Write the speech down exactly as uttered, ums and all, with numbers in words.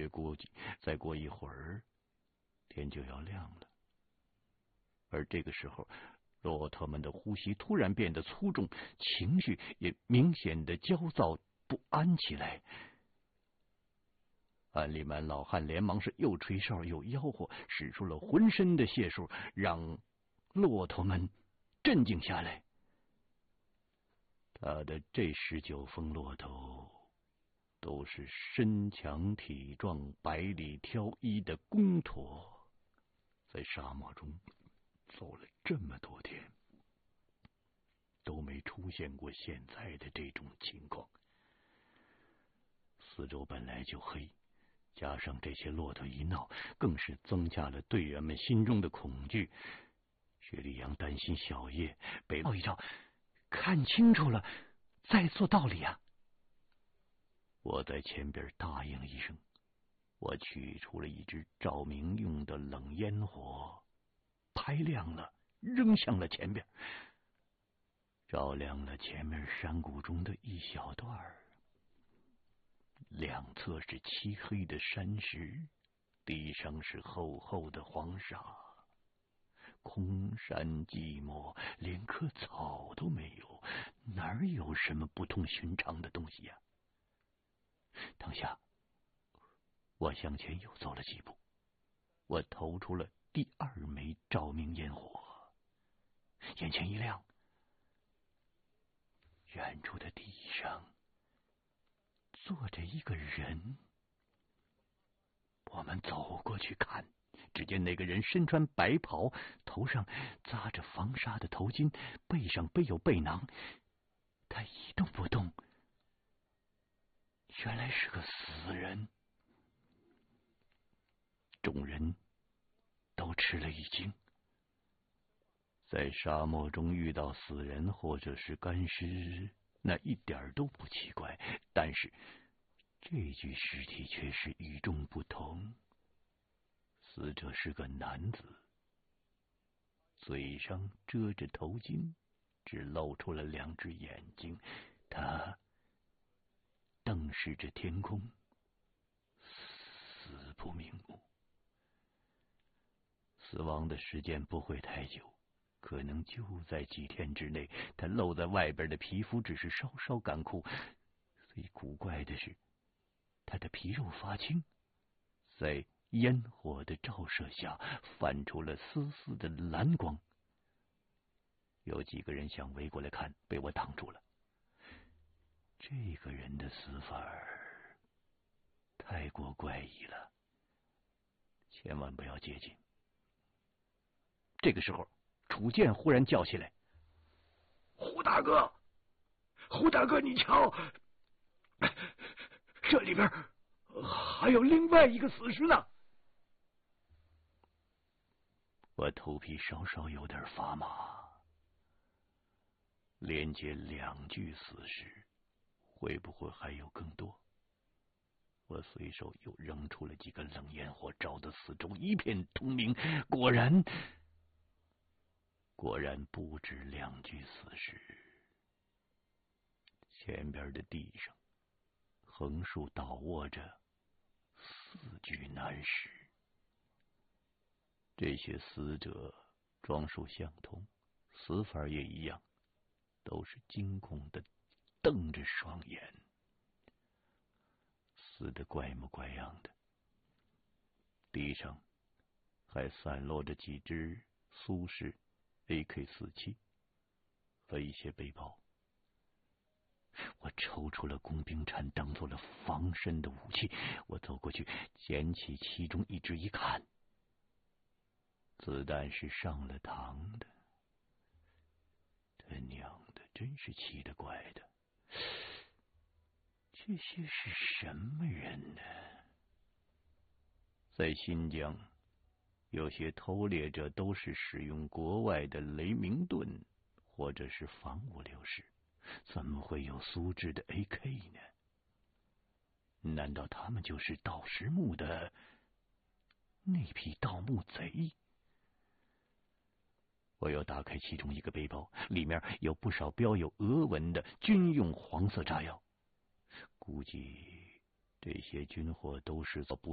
只估计再过一会儿天就要亮了。而这个时候，骆驼们的呼吸突然变得粗重，情绪也明显的焦躁不安起来。安利曼老汉连忙是又吹哨又吆喝，使出了浑身的解数，让骆驼们镇静下来。他的这十九峰骆驼都是身强体壮、百里挑一的公驼，在沙漠中走了这么多天，都没出现过现在的这种情况。四周本来就黑，加上这些骆驼一闹，更是增加了队员们心中的恐惧。雪莉杨担心小叶被照一照，看清楚了再做道理啊。我在前边答应一声，我取出了一支照明用的冷烟火，拍亮了，扔向了前边，照亮了前面山谷中的一小段儿。两侧是漆黑的山石，地上是厚厚的黄沙，空山寂寞，连棵草都没有，哪儿有什么不同寻常的东西呀？当下，我向前又走了几步，我投出了第二枚照明烟火，眼前一亮，远处的地上坐着一个人。我们走过去看，只见那个人身穿白袍，头上扎着防沙的头巾，背上背有背囊，他一动不动，原来是个死人。众人都吃了一惊，在沙漠中遇到死人或者是干尸，那一点都不奇怪，但是这具尸体却是与众不同。死者是个男子，嘴上遮着头巾，只露出了两只眼睛，他瞪视着天空，死不瞑目。死亡的时间不会太久，可能就在几天之内。他露在外边的皮肤只是稍稍干枯，最古怪的是他的皮肉发青，在烟火的照射下泛出了丝丝的蓝光。有几个人想围过来看，被我挡住了。这个人的死法太过怪异了，千万不要接近。这个时候，楚剑忽然叫起来：“胡大哥，胡大哥，你瞧，这里边还有另外一个死尸呢！”我头皮稍稍有点发麻，连接两具死尸，会不会还有更多？我随手又扔出了几个冷烟火，照得四周一片通明。果然，果然不止两具死尸。前边的地上横竖倒卧着四具男尸，这些死者装束相同，死法也一样，都是惊恐的瞪着双眼，死得怪模怪样的。地上还散落着几支苏式 A K 四十七 和一些背包。我抽出了工兵铲当做了防身的武器，我走过去捡起其中一支一看，子弹是上了膛的。他娘的，真是奇了怪的，这些是什么人呢？在新疆，有些偷猎者都是使用国外的雷明顿或者是仿五六式，怎么会有苏制的 A K 呢？难道他们就是盗石墓的那批盗墓贼？我又打开其中一个背包，里面有不少标有俄文的军用黄色炸药，估计这些军火都是做不